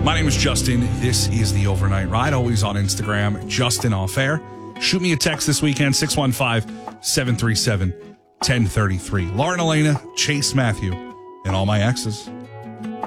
My name is Justin. This is the Overnight Ride, always on Instagram, Justin Off Air. Shoot me a text this weekend, 615-737-1033. Lauren Elena, Chase Matthew, and all my exes.